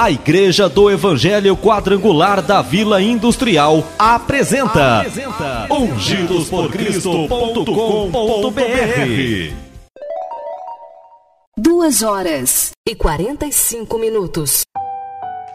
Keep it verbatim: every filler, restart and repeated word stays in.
A Igreja do Evangelho Quadrangular da Vila Industrial apresenta, apresenta ungidos por cristo ponto com ponto br. Duas horas e quarenta e cinco minutos.